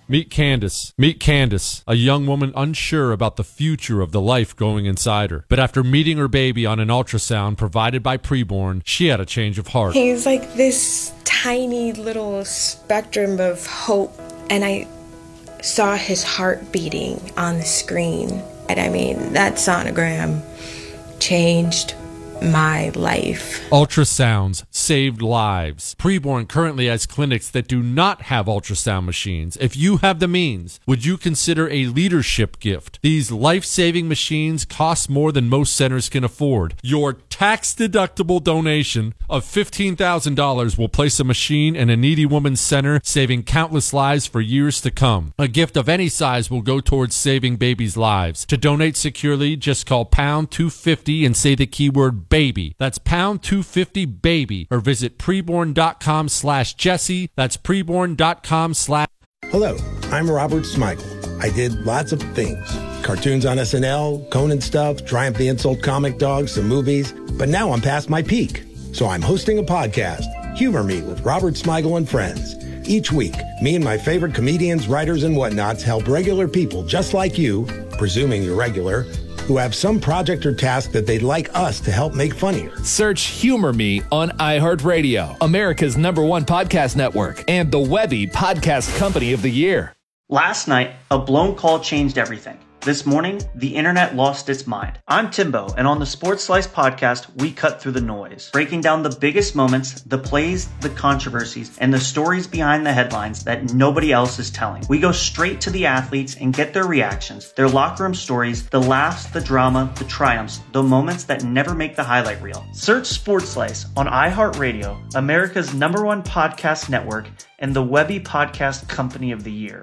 Meet Candace. Meet Candace, a young woman unsure about the future of the life going inside her. But after meeting her baby on an ultrasound provided by Preborn, she had a change of heart. He's like this tiny little spectrum of hope, and I saw his heart beating on the screen. And I mean, that sonogram changed my life. Ultrasounds saved lives. Preborn currently has clinics that do not have ultrasound machines. If you have the means, would you consider a leadership gift? These life-saving machines cost more than most centers can afford. Your tax-deductible donation of $15,000 will place a machine in a needy woman's center, saving countless lives for years to come. A gift of any size will go towards saving babies' lives. To donate securely, just call pound 250 and say the keyword baby. That's pound 250 baby, or visit preborn.com/Jesse. That's preborn.com/. Hello, I'm Robert Smigel. I did lots of things. Cartoons on SNL, Conan stuff, Triumph the Insult comic dogs, some movies. But now I'm past my peak. So I'm hosting a podcast, Humor Me with Robert Smigel and Friends. Each week, me and my favorite comedians, writers, and whatnots help regular people just like you, presuming you're regular, who have some project or task that they'd like us to help make funnier. Search Humor Me on iHeartRadio, America's #1 podcast network, and the Webby Podcast Company of the Year. Last night, a blown call changed everything. This morning, the internet lost its mind. I'm Timbo, and on the Sports Slice podcast, we cut through the noise, breaking down the biggest moments, the plays, the controversies, and the stories behind the headlines that nobody else is telling. We go straight to the athletes and get their reactions, their locker room stories, the laughs, the drama, the triumphs, the moments that never make the highlight reel. Search Sports Slice on iHeartRadio, America's #1 podcast network, and the Webby Podcast Company of the Year.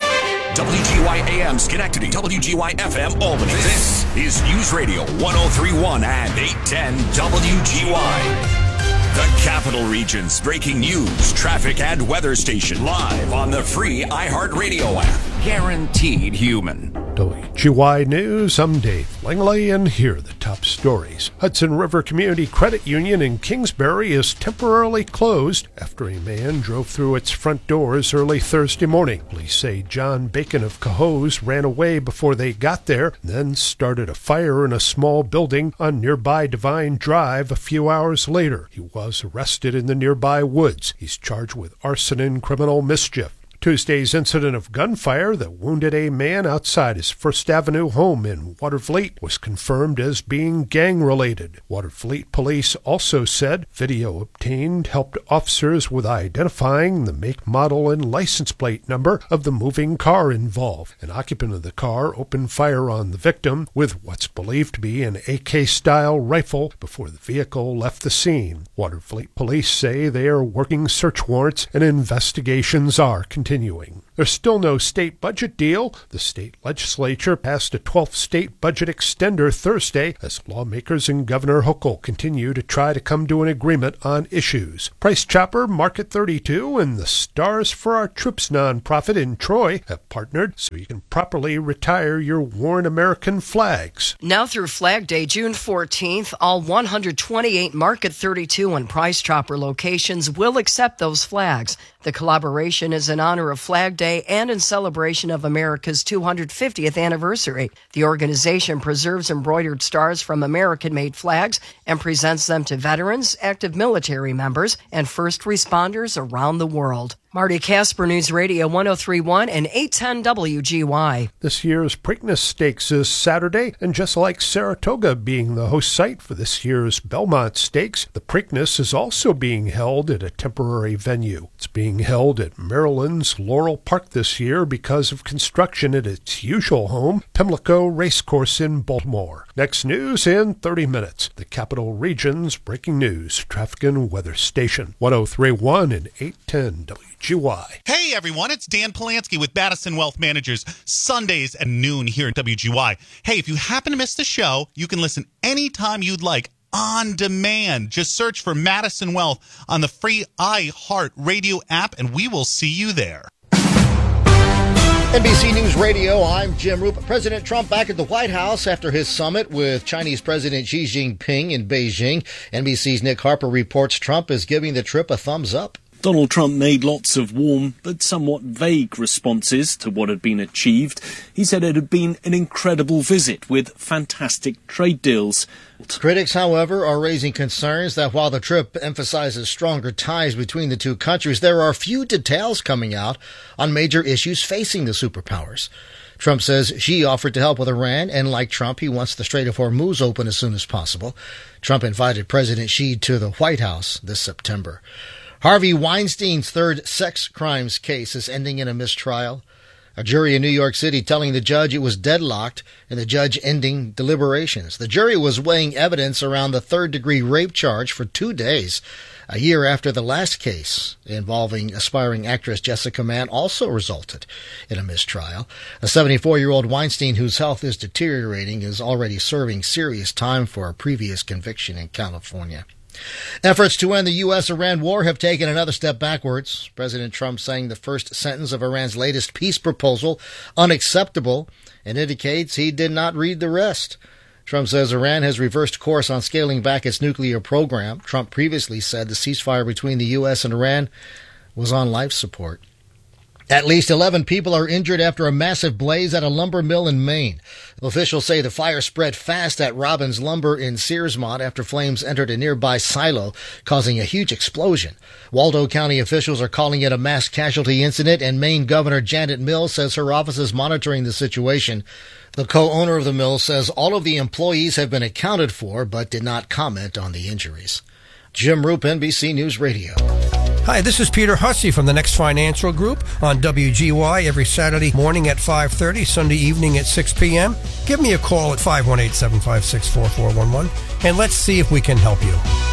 WGY AM Schenectady, WGY FM Albany. This is News Radio 103.1 and 810 WGY. The Capital Region's breaking news, traffic, and weather station live on the free iHeartRadio app. Guaranteed human. WGY News, I'm Dave Langley, and here are the top stories. Hudson River Community Credit Union in Kingsbury is temporarily closed after a man drove through its front doors early Thursday morning. Police say John Bacon of Cohoes ran away before they got there, then started a fire in a small building on nearby Divine Drive a few hours later. He was arrested in the nearby woods. He's charged with arson and criminal mischief. Tuesday's incident of gunfire that wounded a man outside his First Avenue home in Watervliet was confirmed as being gang-related. Watervliet police also said video obtained helped officers with identifying the make, model, and license plate number of the moving car involved. An occupant of the car opened fire on the victim with what's believed to be an AK-style rifle before the vehicle left the scene. Watervliet police say they are working search warrants and investigations are continuing. There's still no state budget deal. The state legislature passed a 12th state budget extender Thursday as lawmakers and Governor Hochul continue to try to come to an agreement on issues. Price Chopper, Market 32, and the Stars for Our Troops nonprofit in Troy have partnered so you can properly retire your worn American flags. Now through Flag Day, June 14th, all 128 Market 32 and Price Chopper locations will accept those flags. The collaboration is in honor of Flag Day and in celebration of America's 250th anniversary. The organization preserves embroidered stars from American-made flags and presents them to veterans, active military members, and first responders around the world. Marty Casper, News Radio 103.1 and 810 WGY. This year's Preakness Stakes is Saturday, and just like Saratoga being the host site for this year's Belmont Stakes, the Preakness is also being held at a temporary venue. It's being held at Maryland's Laurel Park this year because of construction at its usual home, Pimlico Racecourse in Baltimore. Next news in 30 minutes. The Capital Region's breaking news, traffic and weather station, 103.1 and 810 WGY. Hey everyone, it's Dan Polanski with Madison Wealth Managers, Sundays at noon here at WGY. Hey, if you happen to miss the show, you can listen anytime you'd like on demand. Just search for Madison Wealth on the free iHeart Radio app and we will see you there. NBC News Radio, I'm Jim Roop. President Trump back at the White House after his summit with Chinese President Xi Jinping in Beijing. NBC's Nick Harper reports Trump is giving the trip a thumbs up. Donald Trump made lots of warm but somewhat vague responses to what had been achieved. He said it had been an incredible visit with fantastic trade deals. Critics, however, are raising concerns that while the trip emphasizes stronger ties between the two countries, there are few details coming out on major issues facing the superpowers. Trump says Xi offered to help with Iran, and like Trump, he wants the Strait of Hormuz open as soon as possible. Trump invited President Xi to the White House this September. Harvey Weinstein's third sex crimes case is ending in a mistrial. A jury in New York City telling the judge it was deadlocked and the judge ending deliberations. The jury was weighing evidence around the third-degree rape charge for 2 days, a year after the last case involving aspiring actress Jessica Mann also resulted in a mistrial. A 74-year-old Weinstein, whose health is deteriorating, is already serving serious time for a previous conviction in California. Efforts to end the U.S.-Iran war have taken another step backwards. President Trump saying the first sentence of Iran's latest peace proposal unacceptable and indicates he did not read the rest. Trump says Iran has reversed course on scaling back its nuclear program. Trump previously said the ceasefire between the U.S. and Iran was on life support. At least 11 people are injured after a massive blaze at a lumber mill in Maine. Officials say the fire spread fast at Robbins Lumber in Searsmont after flames entered a nearby silo, causing a huge explosion. Waldo County officials are calling it a mass casualty incident, and Maine Governor Janet Mills says her office is monitoring the situation. The co-owner of the mill says all of the employees have been accounted for, but did not comment on the injuries. Jim Roop, NBC News Radio. Hi, this is Peter Hussey from the Next Financial Group on WGY every Saturday morning at 5:30, Sunday evening at 6 p.m. Give me a call at 518-756-4411, and let's see if we can help you.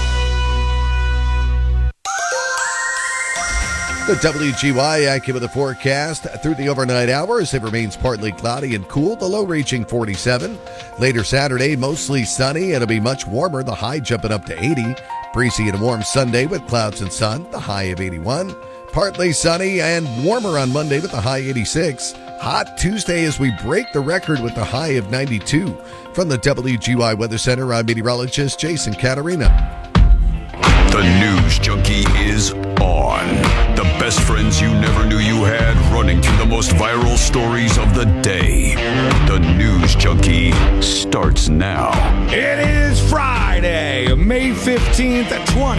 The WGY AccuWeather forecast through the overnight hours. It remains partly cloudy and cool, the low reaching 47. Later Saturday, mostly sunny. It'll be much warmer, the high jumping up to 80. Breezy and warm Sunday with clouds and sun, the high of 81. Partly sunny and warmer on Monday with the high 86. Hot Tuesday as we break the record with the high of 92. From the WGY Weather Center, I'm meteorologist Jason Catarina. The News Junkie is on. The best friends you never knew you had, running through the most viral stories of the day. The News Junkie starts now. It is Friday, May 15th,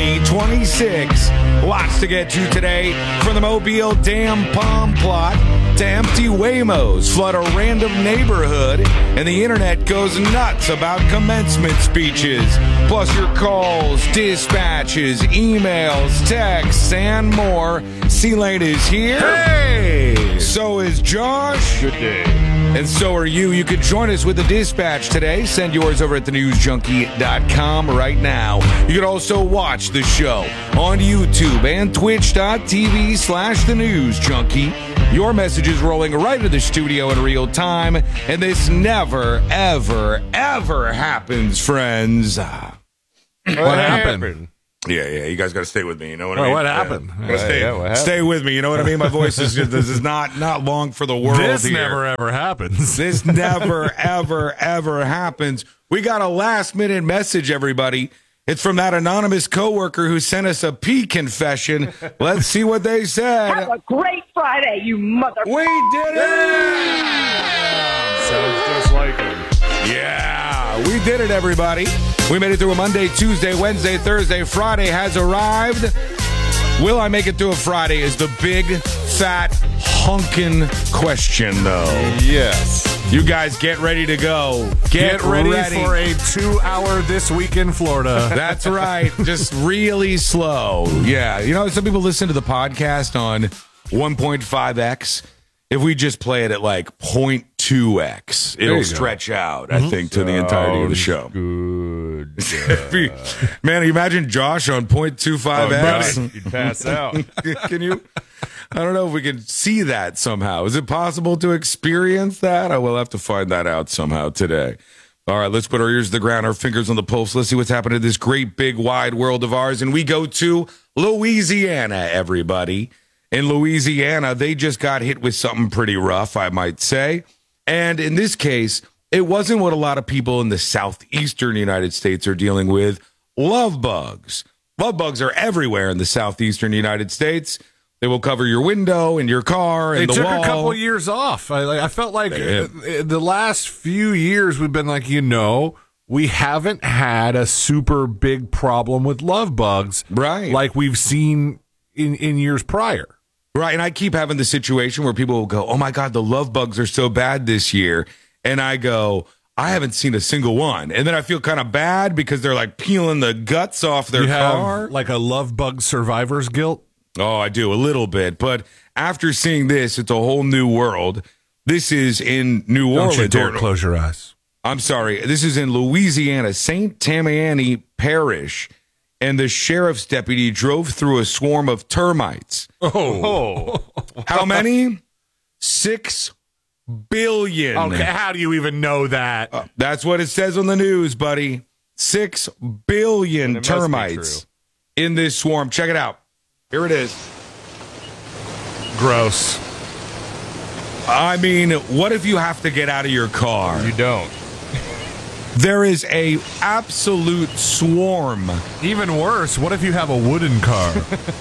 2026. Lots to get to today, from the Mobile Dam Palm Plot to empty Waymos flood a random neighborhood, and the internet goes nuts about commencement speeches, plus your calls, dispatches, emails, texts, and more. C-Lane is here. Hey! So is Josh. Good day. And so are you. You can join us with the dispatch today. Send yours over at thenewsjunkie.com right now. You can also watch the show on YouTube and twitch.tv/thenewsjunkie. Your messages rolling right into the studio in real time. And this never, ever, ever happens, friends. What happened? Yeah, you guys got to stay with me. You know what I mean? What happened? What happened? Stay with me. You know what I mean? My voice is just, this is not long for the world. This here. never ever happens. This never ever ever happens. We got a last minute message, everybody. It's from that anonymous coworker who sent us a pee confession. Let's see what they said. Have a great Friday, you mother. We did it! Sounds just like him. Yeah, we did it, everybody. We made it through a Monday, Tuesday, Wednesday, Thursday. Friday has arrived. Will I make it through a Friday is the big, fat, honkin' question, though. Yes. You guys get ready to go. Get ready for a 2-hour This Week in Florida. That's right. Just really slow. Yeah. You know, some people listen to the podcast on 1.5x. If we just play it at like 0.2x, it'll stretch out, I think, to the entirety of the show. Good. Man, imagine Josh on 0.25x. You'd pass out. Can you? I don't know if we can see that somehow. Is it possible to experience that? I will have to find that out somehow today. All right, let's put our ears to the ground, our fingers on the pulse. Let's see what's happening in this great, big, wide world of ours. And we go to Louisiana, everybody. In Louisiana, they just got hit with something pretty rough, I might say. And in this case, it wasn't what a lot of people in the southeastern United States are dealing with, love bugs. Love bugs are everywhere in the southeastern United States. They will cover your window and your car and they the took wall. a couple years off. I felt like the last few years we've been like, we haven't had a super big problem with love bugs, right? Like we've seen in years prior. Right, and I keep having the situation where people will go, oh, my God, the love bugs are so bad this year. And I go, I haven't seen a single one. And then I feel kind of bad because they're like peeling the guts off their car. Like a love bug survivor's guilt? Oh, I do, a little bit. But after seeing this, it's a whole new world. This is in New Orleans. Don't you dare close your eyes. I'm sorry. This is in Louisiana, St. Tammany Parish. And the sheriff's deputy drove through a swarm of termites. Oh. How many? 6 billion. Okay, how do you even know that? That's what it says on the news, buddy. 6 billion termites in this swarm. Check it out. Here it is. Gross. I mean, what if you have to get out of your car? You don't. There is a absolute swarm. Even worse, what if you have a wooden car?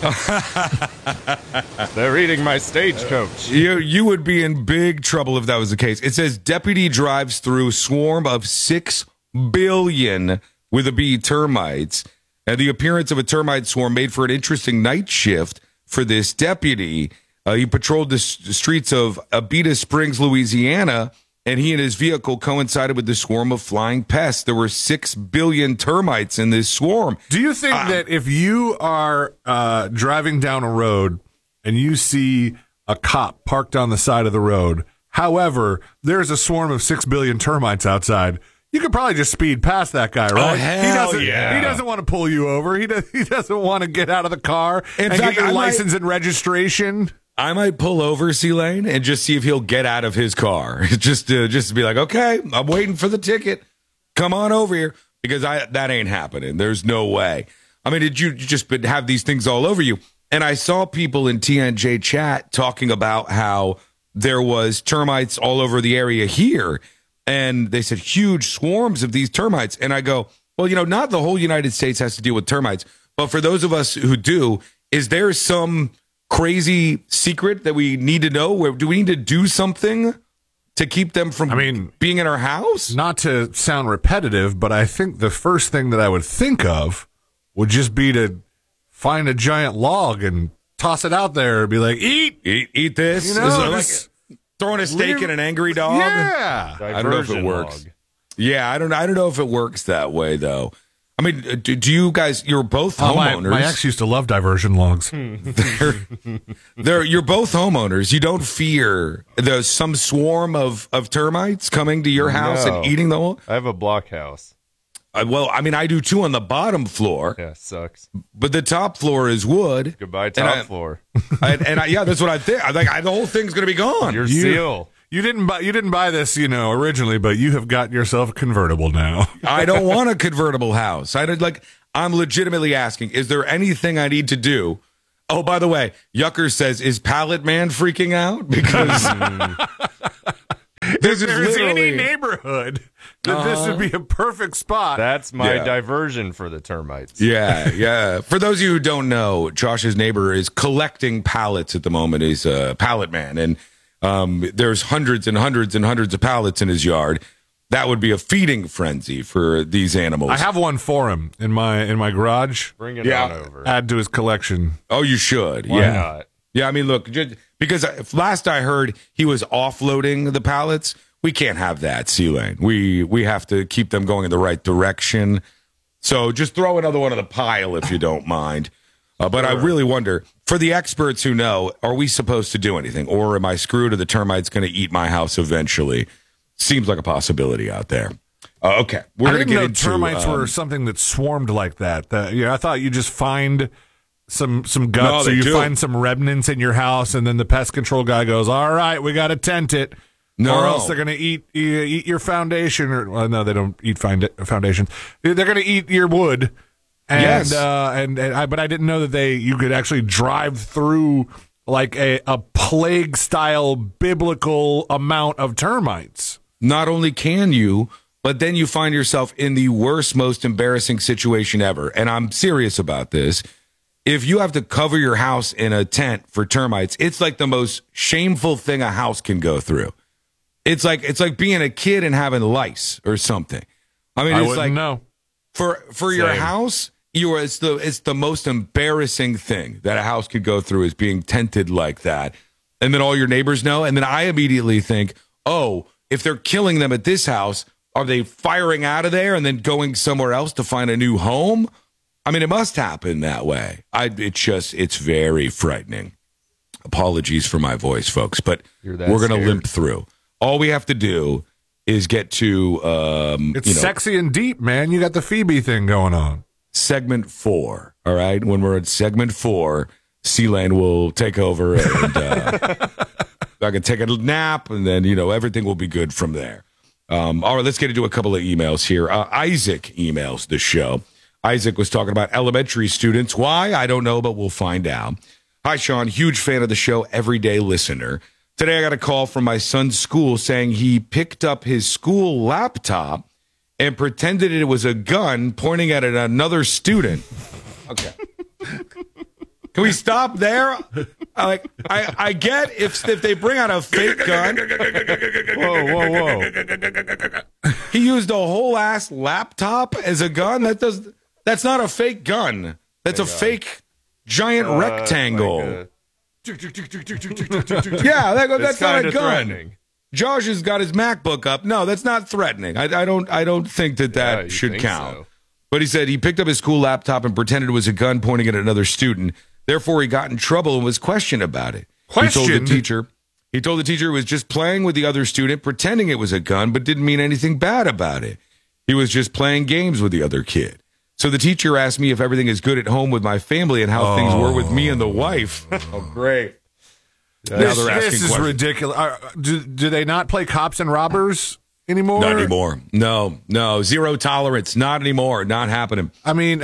They're eating my stagecoach. You would be in big trouble if that was the case. It says deputy drives through swarm of 6 billion with a B termites. And the appearance of a termite swarm made for an interesting night shift for this deputy. He patrolled the streets of Abita Springs, Louisiana, and he and his vehicle coincided with the swarm of flying pests. There were 6 billion termites in this swarm. Do you think that if you are driving down a road and you see a cop parked on the side of the road, however, there's a swarm of 6 billion termites outside, you could probably just speed past that guy, right? Oh, hell He doesn't want to pull you over. He doesn't want to get out of the car and get your license and registration. I might pull over C-Lane and just see if he'll get out of his car. just to be like, okay, I'm waiting for the ticket. Come on over here. Because that ain't happening. There's no way. I mean, did you just have these things all over you? And I saw people in TNJ chat talking about how there was termites all over the area here. And they said huge swarms of these termites. And I go, well, not the whole United States has to deal with termites. But for those of us who do, is there some crazy secret that we need to know? Do we need to do something to keep them from being in our house? Not to sound repetitive, but I think the first thing that I would think of would just be to find a giant log and toss it out there and be like, eat this. Is it like throwing a steak at an angry dog? Yeah. I don't know if it works. Yeah, I don't know if it works that way, though. I mean, do you guys, you're both homeowners. My ex used to love diversion logs. You're both homeowners. You don't fear there's some swarm of termites coming to your house and eating the whole? I have a block house. Well, I mean, I do too on the bottom floor. Yeah, sucks. But the top floor is wood. Goodbye, top floor. Yeah, that's what I think. The whole thing's going to be gone. Your seal. You didn't buy this, originally, but you have gotten yourself a convertible now. I don't want a convertible house. I'm legitimately asking, is there anything I need to do? Oh, by the way, Yucker says, is Pallet Man freaking out? Because if there's any neighborhood that this would be a perfect spot. That's my diversion for the termites. Yeah. For those of you who don't know, Josh's neighbor is collecting pallets at the moment. He's a Pallet Man, and there's hundreds and hundreds and hundreds of pallets in his yard. That would be a feeding frenzy for these animals. I have one for him in my garage. Bring it on over. Add to his collection. Oh, you should. Why not? Yeah, I mean, look, because last I heard he was offloading the pallets. We can't have that, C-Lane. We have to keep them going in the right direction. So just throw another one in the pile if you don't mind. But I really wonder, for the experts who know, are we supposed to do anything? Or am I screwed? Or the termites going to eat my house eventually? Seems like a possibility out there. Okay. We're going to get into termites were something that swarmed like that. I thought you just find some guts or you find some remnants in your house, and then the pest control guy goes, all right, we got to tent it. No. Or else they're going to eat your foundation. No, they don't eat foundations. They're going to eat your wood. And, yes. But I didn't know that you could actually drive through like a plague style biblical amount of termites. Not only can you, but then you find yourself in the worst, most embarrassing situation ever. And I'm serious about this. If you have to cover your house in a tent for termites, it's like the most shameful thing a house can go through. It's like being a kid and having lice or something. I mean, it's like know. For your house, it's the most embarrassing thing that a house could go through is being tented like that. And then all your neighbors know. And then I immediately think, oh, if they're killing them at this house, are they firing out of there and then going somewhere else to find a new home? I mean, it must happen that way. It's very frightening. Apologies for my voice, folks, but we're going to limp through. All we have to do is get to it's sexy and deep, man. You got the Phoebe thing going on. Segment 4. All right. When we're at segment 4, C-Lane will take over and I can take a nap and then, everything will be good from there. All right, let's get into a couple of emails here. Isaac emails the show. Isaac was talking about elementary students. Why? I don't know, but we'll find out. Hi, Sean. Huge fan of the show, everyday listener. Today I got a call from my son's school saying he picked up his school laptop and pretended it was a gun pointing at another student. Okay. Can we stop there? I get if they bring out a fake gun. Whoa. He used a whole ass laptop as a gun? That's not a fake gun. That's a fake giant rectangle. Yeah, that's not a gun. Threatening. Josh has got his MacBook up. No, that's not threatening. I don't think that should count. So. But he said he picked up his school laptop and pretended it was a gun pointing at another student. Therefore, he got in trouble and was questioned about it. He told the teacher it was just playing with the other student, pretending it was a gun, but didn't mean anything bad about it. He was just playing games with the other kid. So the teacher asked me if everything is good at home with my family and how things were with me and the wife. Oh, great. This is ridiculous. Do they not play cops and robbers anymore? Not anymore. No. Zero tolerance. Not anymore. Not happening. I mean,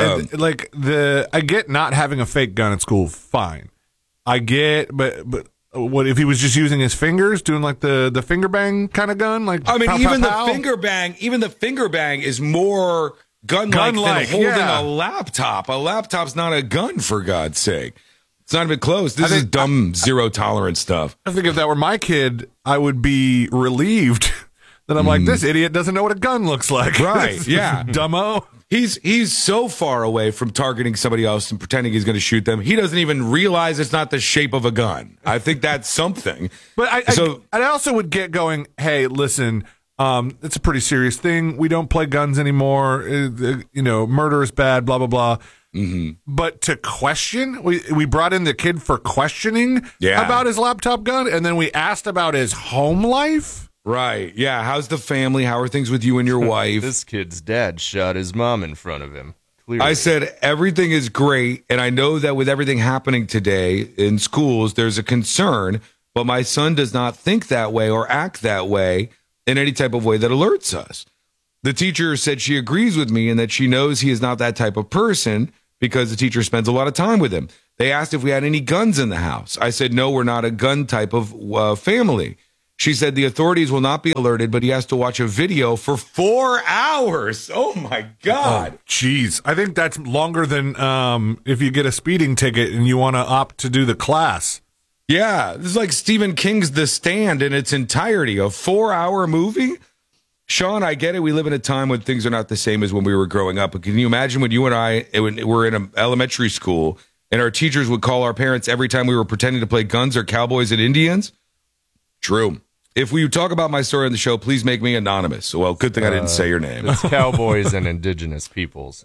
I get not having a fake gun at school. Fine. I get, but what if he was just using his fingers, doing like the finger bang kind of gun? Like, I mean, pow, even pow, pow. the finger bang is more gun-like than holding a laptop. A laptop's not a gun, for God's sake. It's not even close. This is dumb zero tolerance stuff. I think if that were my kid, I would be relieved that I'm like, this idiot doesn't know what a gun looks like. Right, yeah. Dumbo. He's so far away from targeting somebody else and pretending he's going to shoot them. He doesn't even realize it's not the shape of a gun. I think that's something. But I also would get going, hey, listen, it's a pretty serious thing. We don't play guns anymore. Murder is bad, blah, blah, blah. Mm-hmm. But to question, we brought in the kid for questioning about his laptop gun, and then we asked about his home life. Right. Yeah. How's the family? How are things with you and your wife? This kid's dad shot his mom in front of him. Clearly. I said everything is great, and I know that with everything happening today in schools, there's a concern, but my son does not think that way or act that way in any type of way that alerts us. The teacher said she agrees with me and that she knows he is not that type of person because the teacher spends a lot of time with him. They asked if we had any guns in the house. I said, no, we're not a gun type of family. She said the authorities will not be alerted, but he has to watch a video for 4 hours. Oh, my God. Jeez. I think that's longer than if you get a speeding ticket and you want to opt to do the class. Yeah. This is like Stephen King's The Stand in its entirety, a 4-hour movie. Sean, I get it. We live in a time when things are not the same as when we were growing up. But can you imagine when you and I were in an elementary school and our teachers would call our parents every time we were pretending to play guns or cowboys and Indians? True. If we talk about my story on the show, please make me anonymous. Well, good thing I didn't say your name. It's cowboys and indigenous peoples,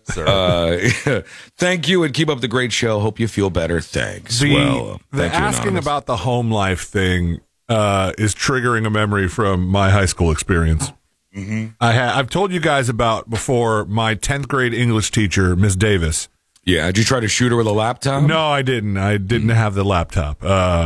sir. Thank you, and keep up the great show. Hope you feel better. Thanks. The asking about the home life thing is triggering a memory from my high school experience. Mm-hmm. I've told you guys about before my 10th grade English teacher, Miss Davis. Yeah, did you try to shoot her with a laptop? No, I didn't. I didn't have the laptop.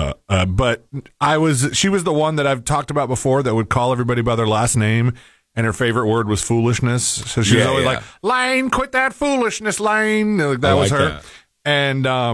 But she was the one that I've talked about before that would call everybody by their last name, and her favorite word was foolishness. So she was always like, Lane, quit that foolishness, Lane. That was her. That. And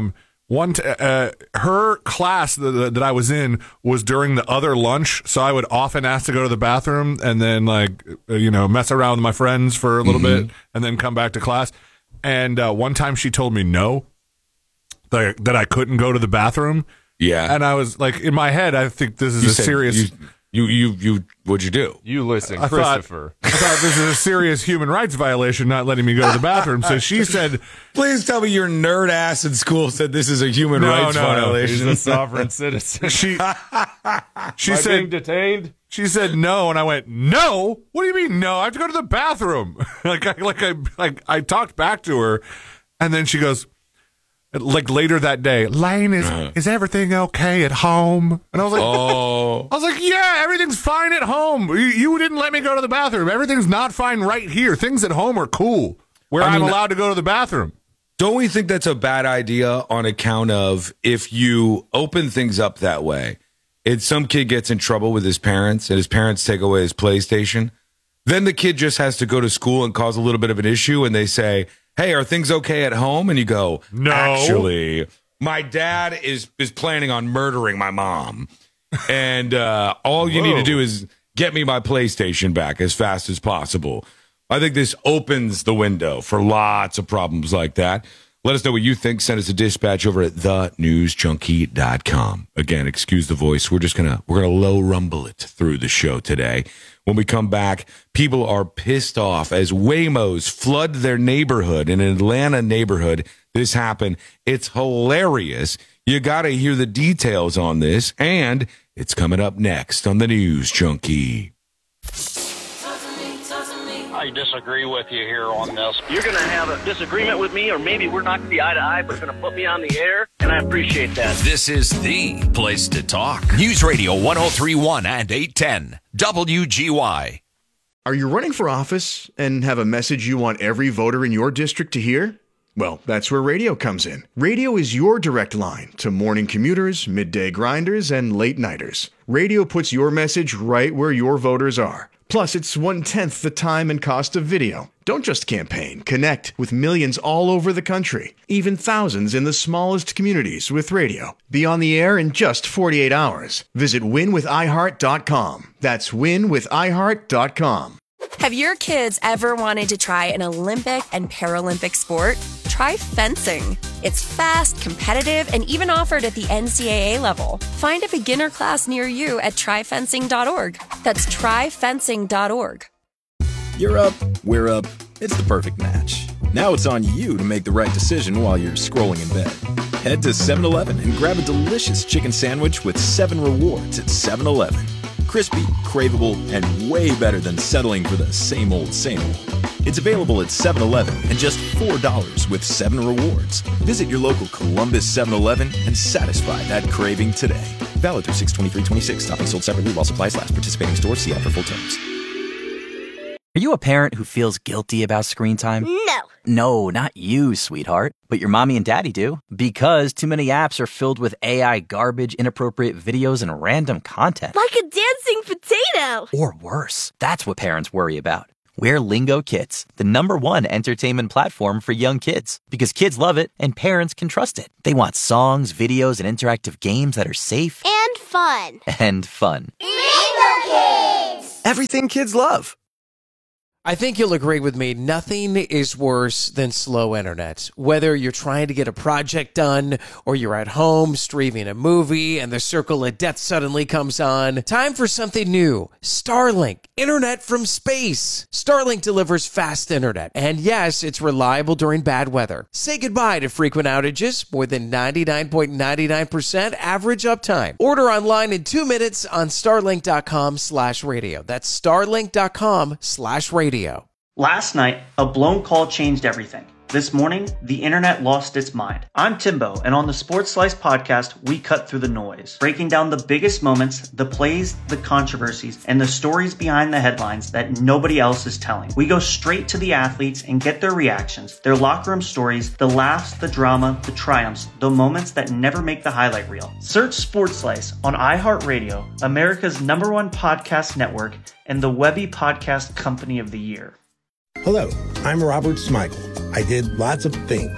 Her class that I was in was during the other lunch, so I would often ask to go to the bathroom and then mess around with my friends for a little bit and then come back to class. And one time she told me no, that I couldn't go to the bathroom. Yeah, and I was like, in my head, I think this is serious. You what'd you do? You listen, Christopher. I thought this is a serious human rights violation, not letting me go to the bathroom. So she said, "Please tell me your nerd ass in school said this is a human rights violation." He's a sovereign citizen. She said, being detained. She said no, and I went, "No? What do you mean no? I have to go to the bathroom." I talked back to her, and then she goes, later that day, Lane, is everything okay at home? And I was like, yeah, everything's fine at home. You didn't let me go to the bathroom. Everything's not fine right here. Things at home are cool, where I'm allowed to go to the bathroom. Don't we think that's a bad idea on account of if you open things up that way, and some kid gets in trouble with his parents and his parents take away his PlayStation, then the kid just has to go to school and cause a little bit of an issue, and they say, hey, are things okay at home? And you go, no. Actually, my dad is planning on murdering my mom. And all you need to do is get me my PlayStation back as fast as possible. I think this opens the window for lots of problems like that. Let us know what you think. Send us a dispatch over at thenewsjunkie.com. Again, excuse the voice. We're gonna low rumble it through the show today. When we come back, people are pissed off as Waymos flood their neighborhood, in an Atlanta neighborhood. This happened. It's hilarious. You got to hear the details on this, and it's coming up next on the News Junkie. I disagree with you here on this. You're going to have a disagreement with me, or maybe we're not going to be eye to eye, but going to put me on the air, and I appreciate that. This is the place to talk. News Radio 103.1 and 810 WGY. Are you running for office and have a message you want every voter in your district to hear? Well, that's where radio comes in. Radio is your direct line to morning commuters, midday grinders, and late nighters. Radio puts your message right where your voters are. Plus, it's 1/10 the time and cost of video. Don't just campaign. Connect with millions all over the country, even thousands in the smallest communities with radio. Be on the air in just 48 hours. Visit winwithiheart.com. That's winwithiheart.com. Have your kids ever wanted to try an Olympic and Paralympic sport? Try fencing. It's fast, competitive, and even offered at the NCAA level. Find a beginner class near you at tryfencing.org. That's tryfencing.org. You're up, we're up. It's the perfect match. Now it's on you to make the right decision while you're scrolling in bed. Head to 7-Eleven and grab a delicious chicken sandwich with 7 rewards at 7-Eleven. Crispy, craveable, and way better than settling for the same old, same old. It's available at 7-Eleven and just $4 with 7 rewards. Visit your local Columbus 7-Eleven and satisfy that craving today. Valid through 6/23/26. Topping sold separately while supplies last. Participating stores. See app for full terms. Are you a parent who feels guilty about screen time? No. No, not you, sweetheart. But your mommy and daddy do. Because too many apps are filled with AI garbage, inappropriate videos, and random content. Like a dancing potato. Or worse. That's what parents worry about. We're Lingo Kids, the #1 entertainment platform for young kids. Because kids love it and parents can trust it. They want songs, videos, and interactive games that are safe. And fun. And fun. Lingo Kids! Everything kids love. I think you'll agree with me, nothing is worse than slow internet. Whether you're trying to get a project done or you're at home streaming a movie and the circle of death suddenly comes on, time for something new. Starlink, internet from space. Starlink delivers fast internet, and yes, it's reliable during bad weather. Say goodbye to frequent outages, more than 99.99% average uptime. Order online in 2 minutes on starlink.com/radio. That's starlink.com/radio. Last night, a blown call changed everything. This morning, the internet lost its mind. I'm Timbo, and on the Sports Slice podcast, we cut through the noise, breaking down the biggest moments, the plays, the controversies, and the stories behind the headlines that nobody else is telling. We go straight to the athletes and get their reactions, their locker room stories, the laughs, the drama, the triumphs, the moments that never make the highlight reel. Search Sports Slice on iHeartRadio, America's #1 podcast network, and the Webby Podcast Company of the Year. Hello, I'm Robert Smigel. I did lots of things.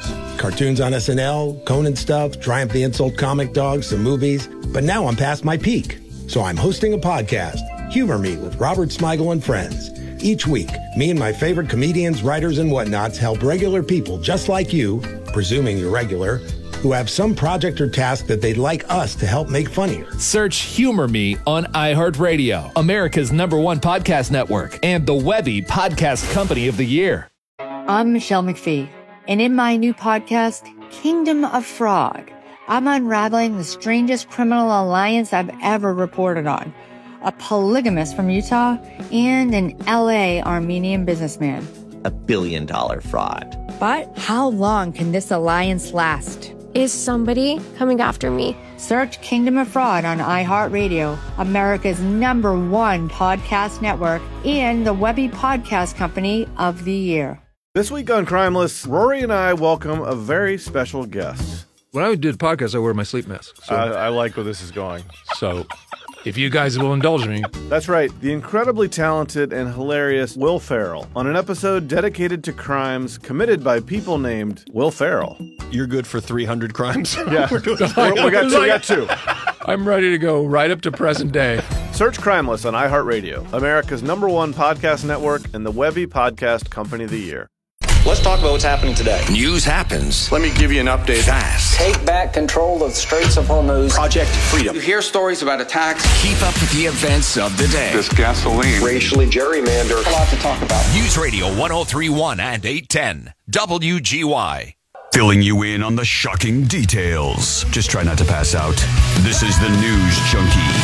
cartoons on SNL, Conan stuff, Triumph the Insult comic dog, some movies. But now I'm past my peak. So I'm hosting a podcast, Humor Me with Robert Smigel and Friends. Each week, me and my favorite comedians, writers, and whatnots help regular people just like you, presuming you're regular, who have some project or task that they'd like us to help make funnier. Search Humor Me on iHeartRadio, America's #1 podcast network, and the Webby Podcast Company of the Year. I'm Michelle McPhee, and in my new podcast, Kingdom of Fraud, I'm unraveling the strangest criminal alliance I've ever reported on. A polygamist from Utah and an LA Armenian businessman. $1 billion fraud. But how long can this alliance last? Is somebody coming after me? Search Kingdom of Fraud on iHeartRadio, America's #1 podcast network, and the Webby Podcast Company of the Year. This week on Crimeless, Rory and I welcome a very special guest. When I do the podcast, I wear my sleep mask. So. I like where this is going. So, if you guys will indulge me. That's right. The incredibly talented and hilarious Will Ferrell on an episode dedicated to crimes committed by people named Will Ferrell. You're good for 300 crimes? Yeah. we got two. I'm ready to go right up to present day. Search Crimeless on iHeartRadio, America's #1 podcast network, and the Webby Podcast Company of the Year. Let's talk about what's happening today. News happens. Let me give you an update. Fast. Take back control of the Straits of Hormuz. Project Freedom. You hear stories about attacks. Keep up with the events of the day. This gasoline. Racially gerrymandered. A lot to talk about. News Radio 103.1 and 810. WGY. Filling you in on the shocking details. Just try not to pass out. This is the News Junkie.